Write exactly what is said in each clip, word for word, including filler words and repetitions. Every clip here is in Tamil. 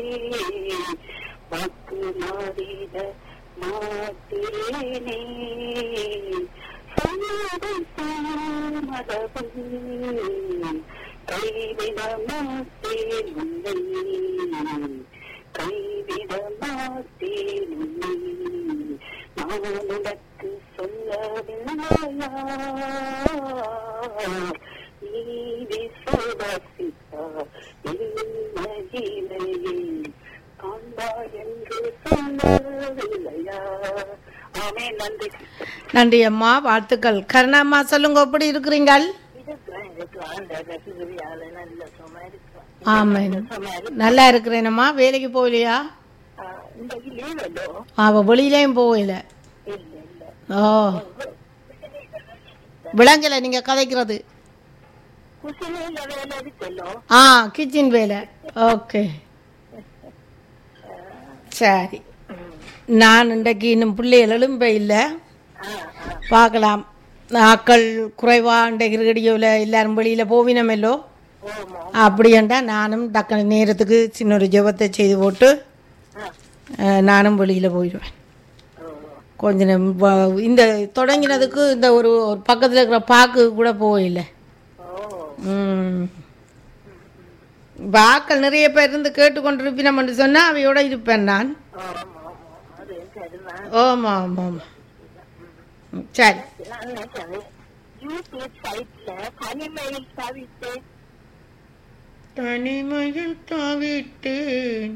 வாக்கு மாறிட மாட்டேனே சொன்னதை தாமதமும் கைவிட மாட்டேன் உன்னை கைவிட மாட்டேன் உன்னை நான் உனக்கு சொல்லவில்லையா நீ விசுவாசித்தார் என்னையே காண்பா என்று சொல்லவில்லையா. ஆமே, நன்றி. நன்றி அம்மா, வாழ்த்துக்கள். கருணாம்மா சொல்லுங்க, எப்படி இருக்கிறீங்கள்? ஆமா, நல்லா இருக்கிறேனம்மா. வேலைக்கு போகலையா? அவ வெளியிலையும் போகல. ஓ, விளங்கல நீங்க கதைக்கிறது. ஆ, கிச்சன் வேலை. ஓகே, சரி. நான் இன்றைக்கு இன்னும் பிள்ளைகள் எழும்ப இல்லை, பார்க்கலாம். ஆக்கள் குறைவா இன்றைக்கு ரேடியோவில் எல்லாரும் வெளியில் போவினமெல்லோ அப்படின்டா நானும் டக்கு நேரத்துக்கு சின்ன ஒரு ஜெபத்தை செய்து போட்டு நானும் வெளியில் போயிடுவேன். கொஞ்ச நேரம் இந்த தொடங்கினதுக்கு இந்த ஒரு ஒரு பக்கத்தில் இருக்கிற பாக்கு கூட போகல. ம், ஆக்கள் நிறைய பேர் இருந்து கேட்டுக்கொண்டிருப்பினு சொன்னால் அவையோட இருப்பேன் நான். ஆமாம் ஆமாம் ஆமாம், சரி. தனிமையில் தாவிட்டேன்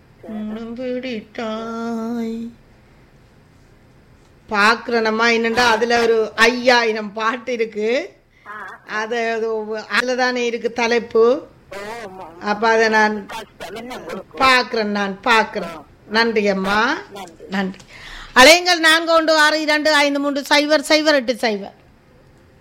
பிடித்தாய் பார்க்குறேனம்மா. என்னண்டா அதில் ஒரு ஐயாயிரம் பாட்டு இருக்கு. அது அதில் தானே இருக்கு தலைப்பு. அப்போ அதை நான் பார்க்குறேன் நான் பார்க்குறேன். நன்றி அம்மா, நன்றி. அலையுங்கள் நான்கு ஒன்று ஆறு இரண்டு ஐந்து மூன்று சைபர் சைபர் எட்டு சைபர்.